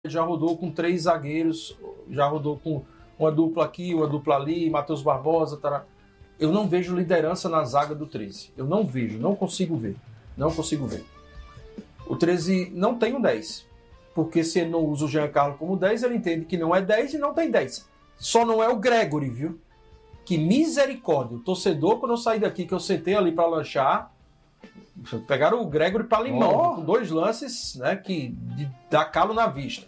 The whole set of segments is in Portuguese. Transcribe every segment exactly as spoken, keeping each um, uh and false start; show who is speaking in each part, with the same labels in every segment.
Speaker 1: já rodou com três zagueiros, já rodou com uma dupla aqui, uma dupla ali, Matheus Barbosa, tará. Eu não vejo liderança na zaga do treze. Eu não vejo, não consigo ver. Não consigo ver. O treze não tem um dez. Porque se ele não usa o Giancarlo como dez, ele entende que não é dez e não tem dez. Só não é o Gregory, viu? Que misericórdia. O torcedor, quando eu saí daqui, que eu sentei ali para lanchar, pegaram o Gregory para limão, oh. com dois lances, né, que de, dá calo na vista.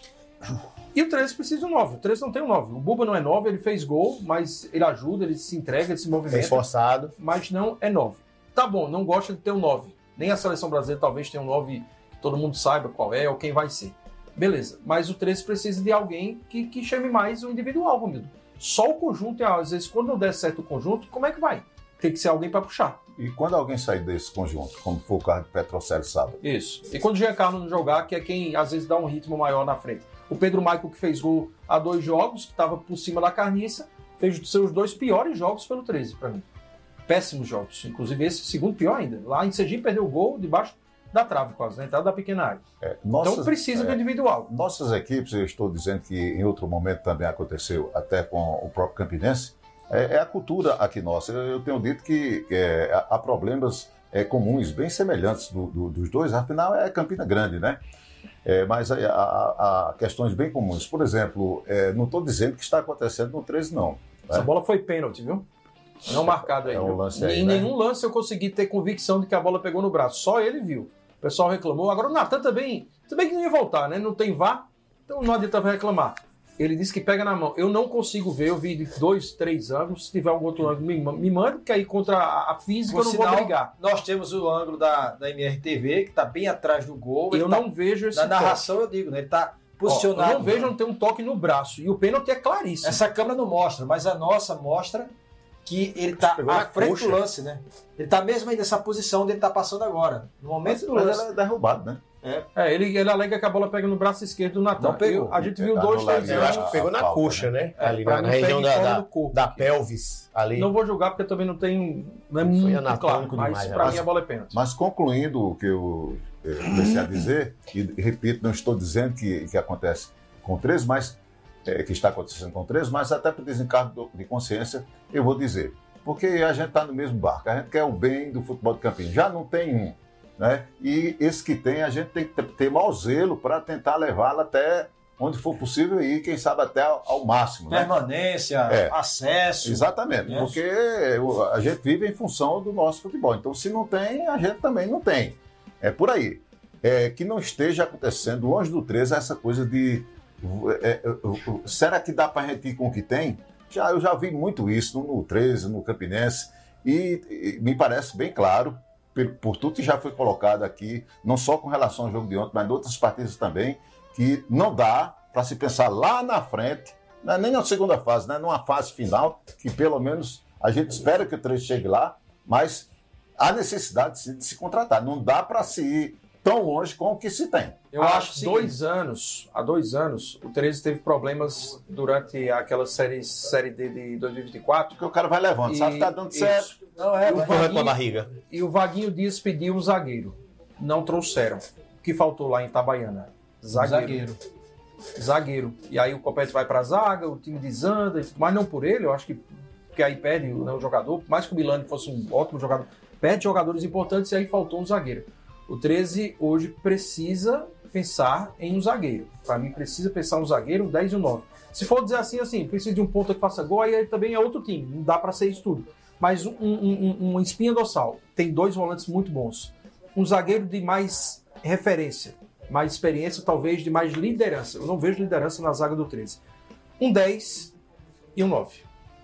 Speaker 1: E o treze precisa de um nove. O treze não tem um nove. O Buba não é nove, ele fez gol, mas ele ajuda, ele se entrega, ele se movimenta. É
Speaker 2: esforçado.
Speaker 1: Mas não é nove. Tá bom, não gosta de ter um nove. Nem a seleção brasileira talvez tenha um nove que todo mundo saiba qual é ou quem vai ser. Beleza, mas o treze precisa de alguém que, que chame mais o individual, Romildo. Só o conjunto, às vezes, quando não der certo o conjunto, como é que vai? Tem que ser alguém para puxar.
Speaker 3: E quando alguém sair desse conjunto, como foi o caso de Petrocelli sábado?
Speaker 1: Isso. E quando o Giancarlo não jogar, que é quem às vezes dá um ritmo maior na frente. O Pedro Michael, que fez gol há dois jogos, que estava por cima da carniça, fez os seus dois piores jogos pelo treze, para mim. Péssimos jogos. Inclusive esse segundo pior ainda. Lá em Sergipe perdeu o gol debaixo da trave quase, na entrada da pequena área. É, nossas, então precisa é, do individual.
Speaker 3: Nossas equipes, eu estou dizendo que em outro momento também aconteceu, até com o próprio Campinense, é, é a cultura aqui nossa. Eu tenho dito que, que é, há problemas é, comuns, bem semelhantes do, do, dos dois, afinal é Campina Grande, né? É, mas há, há, há questões bem comuns. Por exemplo, é, não estou dizendo que está acontecendo no treze, não.
Speaker 1: Essa
Speaker 3: né?
Speaker 1: bola foi pênalti, viu? Não marcado aí.
Speaker 3: É um lance aí,
Speaker 1: em
Speaker 3: né?
Speaker 1: nenhum lance eu consegui ter convicção de que a bola pegou no braço. Só ele viu. O pessoal reclamou. Agora o Natan também, também que não ia voltar, né? Não tem V A R, então não adianta reclamar. Ele disse que pega na mão. Eu não consigo ver, eu vi de dois, três ângulos. Se tiver algum outro ângulo, me, me manda, porque aí contra a física Por eu não sinal, vou brigar.
Speaker 2: Nós temos o ângulo da, da M R T V, que está bem atrás do gol.
Speaker 1: Eu
Speaker 2: tá,
Speaker 1: não vejo esse
Speaker 2: Na narração toque. Eu digo, né? Ele está posicionado.
Speaker 1: Ó, eu não vejo não ter um toque no braço. E o pênalti é claríssimo.
Speaker 2: Essa câmera não mostra, mas a nossa mostra que ele está à frente coxa. do lance, né? Ele está mesmo aí nessa posição onde ele está passando agora. No momento
Speaker 3: mas,
Speaker 2: do
Speaker 3: mas
Speaker 2: lance.
Speaker 3: Ela é derrubado, né?
Speaker 1: É, é ele, ele alega que a bola pega no braço esquerdo do Natan.
Speaker 2: Não pegou.
Speaker 1: Eu, a gente viu dois, três
Speaker 2: Eu acho que pegou na falta, coxa, né? né?
Speaker 1: É,
Speaker 2: ali na, na região da, da, corpo, da pelvis. Ali.
Speaker 1: Não vou julgar porque também não tem. Não é muito claro, mas
Speaker 2: demais,
Speaker 1: para
Speaker 3: mas,
Speaker 1: mim a bola é pênalti.
Speaker 3: Mas concluindo o que eu eh, comecei a dizer, e repito, não estou dizendo que, que acontece com três, mas eh, que está acontecendo com três, mas até para desencargo de consciência, eu vou dizer. Porque a gente está no mesmo barco, a gente quer o bem do futebol de Campinas. Já não tem um, né? E esse que tem, a gente tem que ter mau zelo para tentar levá-lo até onde for possível e, quem sabe, até ao, ao máximo.
Speaker 2: Permanência,
Speaker 3: né? é.
Speaker 2: acesso.
Speaker 3: Exatamente, isso. Porque a gente vive em função do nosso futebol. Então, se não tem, a gente também não tem. É por aí. É, que não esteja acontecendo, longe do treze, essa coisa de... É, é, é, será que dá para a gente ir com o que tem? Já, eu já vi muito isso no treze, no Campinense, e, e me parece bem claro, por, por tudo que já foi colocado aqui, não só com relação ao jogo de ontem, mas em outras partidas também, que não dá para se pensar lá na frente, não é nem na segunda fase, né, numa fase final, que pelo menos a gente espera que o treze chegue lá, mas há necessidade de se, de se contratar. Não dá para se ir tão longe com o que se tem.
Speaker 1: Eu há acho que dois anos, há dois anos, o treze teve problemas durante aquela série, série D de dois mil e vinte e quatro.
Speaker 3: Porque o cara vai levando, e, sabe que tá dando certo.
Speaker 2: Não é,
Speaker 1: vai Vaguinho, com a barriga. E o Vaguinho Dias pediu um zagueiro. Não trouxeram. O que faltou lá em Itabaiana? Zagueiro. Zagueiro. Zagueiro. E aí o Copete vai pra zaga, o time desanda, mas não por ele, eu acho que, que aí perde, né, o jogador, por mais que o Milani fosse um ótimo jogador, perde jogadores importantes e aí faltou um zagueiro. O treze hoje precisa pensar em um zagueiro. Para mim, precisa pensar um zagueiro, um dez e um nove. Se for dizer assim, assim, precisa de um ponta que faça gol, aí também é outro time. Não dá para ser isso tudo. Mas um, um, um, uma espinha dorsal. Tem dois volantes muito bons. Um zagueiro de mais referência, mais experiência, talvez de mais liderança. Eu não vejo liderança na zaga do treze. Um dez e um nove.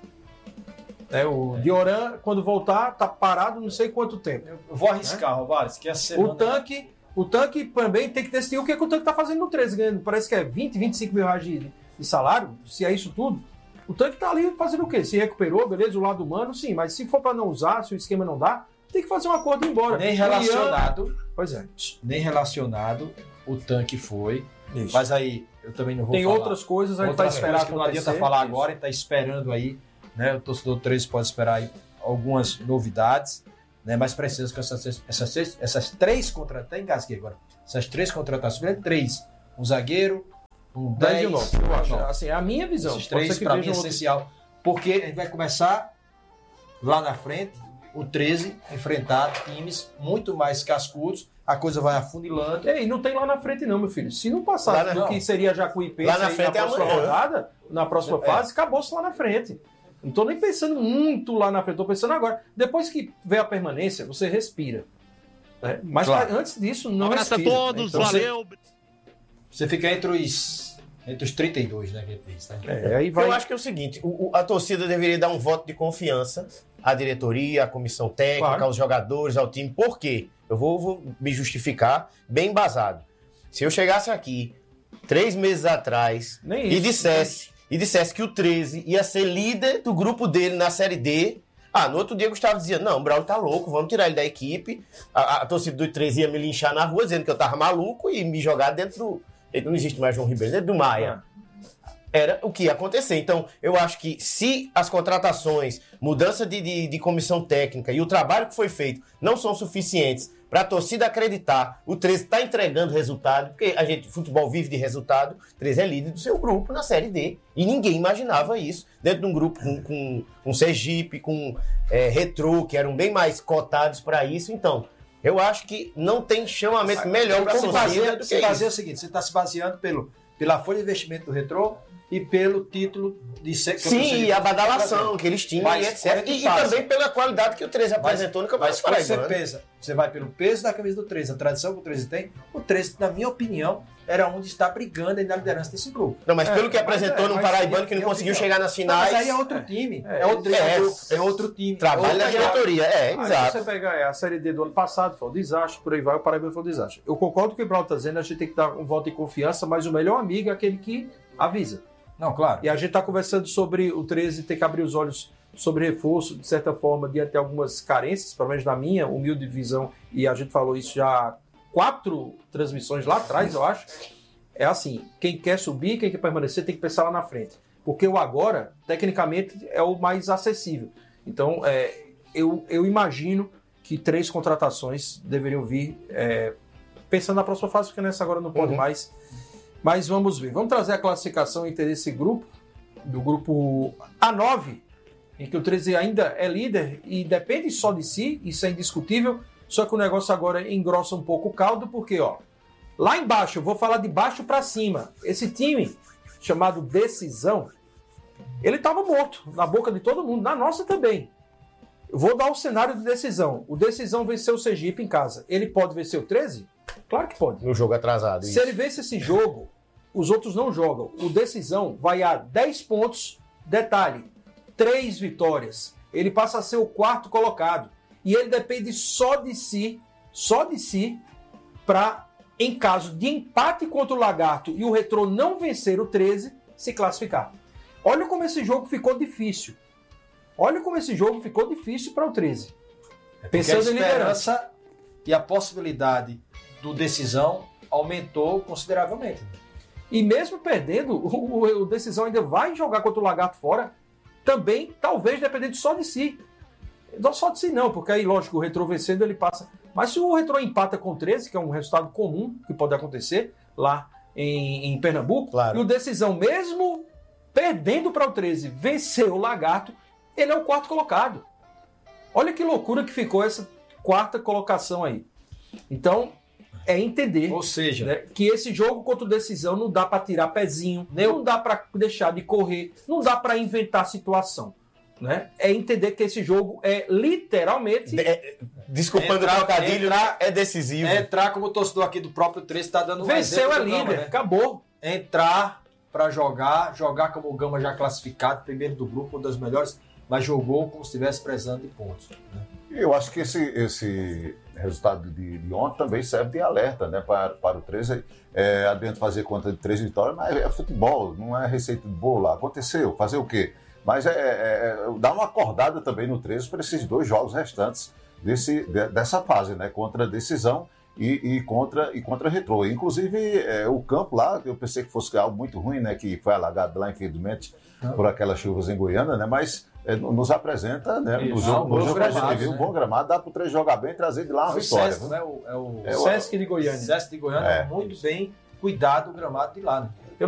Speaker 1: É, o é. Dioran, quando voltar, tá parado não sei quanto tempo.
Speaker 2: Eu vou arriscar, né? Rovares, que a semana...
Speaker 1: O tanque, o tanque também tem que decidir o que, é que o tanque tá fazendo no treze, ganhando, parece que é vinte, vinte e cinco mil reais de, de salário, se é isso tudo. O tanque tá ali fazendo o quê? Se recuperou, beleza, o lado humano, sim, mas se for para não usar, se o esquema não dá, tem que fazer um acordo e ir embora.
Speaker 2: Nem relacionado,
Speaker 1: Ian... pois é.
Speaker 2: Nem relacionado, o tanque foi, isso. Mas aí eu também não vou
Speaker 1: tem
Speaker 2: falar.
Speaker 1: Tem outras coisas, a gente vai esperar
Speaker 2: que não adianta falar isso. Agora, a gente tá esperando aí. Né, o torcedor do treze pode esperar aí algumas novidades, né, mas precisa que essas, essas, essas três contratações, até engasguei agora, essas três contratações, três, um zagueiro, Um
Speaker 1: dez e o nove, eu acho.
Speaker 2: nove.
Speaker 1: Assim, é a minha visão.
Speaker 2: Esses três, para mim, é essencial. Porque a gente vai começar lá na frente, o treze, enfrentar times muito mais cascudos, a coisa vai afunilando.
Speaker 1: E não tem lá na frente não, meu filho. Se não passar
Speaker 4: na,
Speaker 1: do
Speaker 4: não.
Speaker 1: que seria Jacuipense
Speaker 4: lá na, frente
Speaker 1: na próxima
Speaker 4: é
Speaker 1: rodada, na próxima
Speaker 2: é.
Speaker 1: fase, acabou-se lá na frente. Não estou nem pensando muito lá na frente, estou pensando agora. Depois que vem a permanência, você respira. Né? Mas
Speaker 2: Claro.
Speaker 1: pra, antes disso, não
Speaker 5: Um abraço
Speaker 1: respira.
Speaker 5: a todos,
Speaker 1: Então,
Speaker 5: valeu!
Speaker 2: Você, você fica entre os, entre os trinta e dois, né? Que diz, né?
Speaker 1: É, aí vai...
Speaker 4: Eu acho que é o seguinte, o, o, a torcida deveria dar um voto de confiança à diretoria, à comissão técnica,
Speaker 1: Claro.
Speaker 4: aos jogadores, ao time. Por quê? Eu vou, vou me justificar bem embasado. Se eu chegasse aqui três meses atrás
Speaker 1: Nem
Speaker 4: e
Speaker 1: isso,
Speaker 4: dissesse, e dissesse que o treze ia ser líder do grupo dele na Série D, ah, no outro dia o Gustavo dizia, não, o Braulio tá louco, vamos tirar ele da equipe. A, a, a torcida do treze ia me linchar na rua, dizendo que eu tava maluco e me jogar dentro do... Não existe mais João Ribeiro, dentro do Maia. Era o que ia acontecer. Então, eu acho que se as contratações, mudança de, de, de comissão técnica e o trabalho que foi feito não são suficientes para a torcida acreditar, o treze está entregando resultado, porque a gente, futebol vive de resultado, o treze é líder do seu grupo na Série D. E ninguém imaginava isso. Dentro de um grupo com, com, com Sergipe, com é, Retrô, que eram bem mais cotados para isso. Então, eu acho que não tem chamamento melhor para a torcida
Speaker 2: baseia,
Speaker 4: do que
Speaker 2: você baseia
Speaker 4: isso.
Speaker 2: o seguinte, você está se baseando pelo, pela folha de investimento do Retrô e pelo título de...
Speaker 4: Sim, e a badalação que eles tinham,
Speaker 2: Mas
Speaker 4: e etcétera.
Speaker 2: quando
Speaker 4: E, e
Speaker 2: passa-
Speaker 4: também pela qualidade que o treze apresentou no
Speaker 2: Mas
Speaker 4: Campeonato
Speaker 2: quando você
Speaker 4: Paraibano.
Speaker 2: pesa, você vai pelo peso da camisa do treze, a tradição que o treze tem, o treze, na minha opinião, era onde está brigando aí na liderança desse grupo.
Speaker 4: Não, mas
Speaker 1: É,
Speaker 4: pelo que
Speaker 1: mas
Speaker 4: apresentou
Speaker 1: é,
Speaker 4: no
Speaker 1: mas
Speaker 4: Paraibano,
Speaker 2: é
Speaker 4: que não
Speaker 2: minha
Speaker 4: conseguiu
Speaker 2: opinião.
Speaker 4: chegar nas
Speaker 2: Não,
Speaker 4: finais.
Speaker 2: mas aí é outro time.
Speaker 1: É,
Speaker 2: É, outro,
Speaker 4: é,
Speaker 2: é, é outro time.
Speaker 4: Trabalho
Speaker 2: é
Speaker 4: da
Speaker 2: outra
Speaker 4: diretoria, é,
Speaker 1: Aí
Speaker 4: exato.
Speaker 1: você pega é, a Série D do ano passado, foi um desastre, por aí vai, o Paraibano foi um desastre. Eu concordo com o que o Brau está dizendo, a gente tem que dar um voto de confiança, mas o melhor amigo é aquele que avisa.
Speaker 2: Não, claro.
Speaker 1: E a gente está conversando sobre o treze ter que abrir os olhos sobre reforço, de certa forma, diante de algumas carências, pelo menos na minha humilde visão, e a gente falou isso já há quatro transmissões lá atrás, eu acho. É assim, quem quer subir, quem quer permanecer, tem que pensar lá na frente. Porque o agora, tecnicamente, é o mais acessível. Então, é, eu, eu imagino que três contratações deveriam vir é, pensando na próxima fase, porque nessa agora não pode
Speaker 4: Uhum.
Speaker 1: mais. Mas vamos ver. Vamos trazer a classificação entre esse grupo, do grupo A nove, em que o treze ainda é líder e depende só de si, isso é indiscutível, só que o negócio agora engrossa um pouco o caldo, porque, ó, lá embaixo, eu vou falar de baixo para cima, esse time, chamado Decisão, ele estava morto, na boca de todo mundo, na nossa também. Eu vou dar o cenário de Decisão. O Decisão venceu o Sergipe em casa. Ele pode vencer o treze? Claro que pode.
Speaker 4: No jogo atrasado.
Speaker 1: Se
Speaker 4: isso.
Speaker 1: ele vence esse jogo, os outros não jogam. O Decisão vai a dez pontos. Detalhe, três vitórias. Ele passa a ser o quarto colocado. E ele depende só de si, só de si, para, em caso de empate contra o Lagarto e o Retrô não vencer o treze, se classificar. Olha como esse jogo ficou difícil. Olha como esse jogo ficou difícil para o treze. Pensando
Speaker 2: Porque
Speaker 1: em
Speaker 2: a
Speaker 1: liderança.
Speaker 2: esperança e a possibilidade do Decisão aumentou consideravelmente.
Speaker 1: E mesmo perdendo, o, o, o Decisão ainda vai jogar contra o Lagarto fora, também, talvez, dependendo só de si. Não só de si não, porque aí, lógico, o Retrô vencendo, ele passa. Mas se o Retrô empata com treze, que é um resultado comum que pode acontecer lá em, em Pernambuco,
Speaker 4: Claro.
Speaker 1: e o Decisão, mesmo perdendo para o treze, venceu o Lagarto, ele é o quarto colocado. Olha que loucura que ficou essa quarta colocação aí. Então, é entender,
Speaker 2: Ou seja,
Speaker 1: né, que esse jogo contra o Decisão não dá para tirar pezinho, não dá para deixar de correr, não dá para inventar situação. Né? É entender que esse jogo é literalmente...
Speaker 4: De- é, desculpando
Speaker 2: Entrar-
Speaker 4: o trocadilho,
Speaker 2: entrar-
Speaker 4: é decisivo.
Speaker 2: entrar como torcedor aqui do próprio treze está dando um
Speaker 1: Venceu
Speaker 2: exemplo
Speaker 1: é
Speaker 2: do Gama,
Speaker 1: líder,
Speaker 2: né?
Speaker 1: acabou.
Speaker 2: Entrar para jogar, jogar como o Gama já classificado, primeiro do grupo, uma das melhores, mas jogou como se estivesse prezando de pontos. Né?
Speaker 3: Eu acho que esse, esse resultado de, de ontem também serve de alerta, né, para, para o treze. É, adianta fazer conta de três vitórias, mas é futebol, não é receita de bolo lá. Aconteceu, fazer o quê? Mas é, é, é dá uma acordada também no treze para esses dois jogos restantes desse, de, dessa fase, né, contra a Decisão e, e contra e contra a Retrô. Inclusive, é, o campo lá, eu pensei que fosse algo muito ruim, né, que foi alagado lá, infelizmente,
Speaker 2: Não.
Speaker 3: por aquelas chuvas em Goiânia, né, mas é, nos apresenta, né, no
Speaker 2: Isso.
Speaker 3: jogo,
Speaker 2: Ah,
Speaker 3: no
Speaker 2: bons
Speaker 3: jogo que a gente
Speaker 2: gramados,
Speaker 3: viu, um
Speaker 2: né?
Speaker 3: bom gramado, dá para o três jogar bem e trazer de lá uma
Speaker 2: É o
Speaker 3: vitória.
Speaker 2: Sesc,
Speaker 3: viu?
Speaker 2: né? O, é o
Speaker 3: É o-
Speaker 1: Sesc de Goiânia.
Speaker 2: Sesc de Goiânia,
Speaker 3: É,
Speaker 2: muito
Speaker 3: isso.
Speaker 2: bem cuidado o gramado de lá. Né?